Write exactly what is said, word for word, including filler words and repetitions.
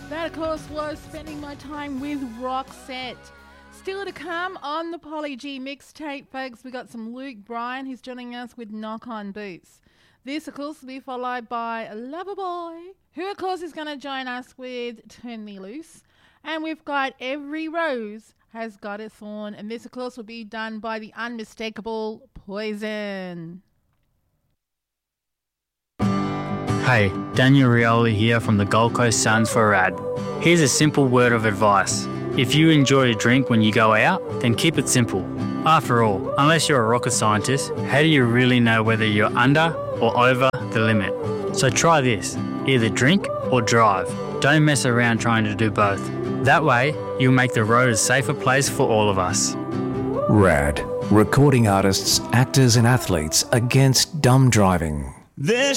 That, of course, was Spending My Time with Roxette. Still to come on the Polly G mixtape, folks, we got some Luke Bryan who's joining us with Knock On Boots. This, of course, will be followed by Loverboy, who, of course, is going to join us with Turn Me Loose. And we've got Every Rose Has Got a Thorn. And this, of course, will be done by the unmistakable Poison. Hey, Daniel Rioli here from the Gold Coast Suns for a ad. Here's a simple word of advice. If you enjoy a drink when you go out, then keep it simple. After all, unless you're a rocket scientist, how do you really know whether you're under or over the limit? So try this. Either drink or drive. Don't mess around trying to do both. That way, you'll make the road a safer place for all of us. RAD. Recording artists, actors and athletes against dumb driving. This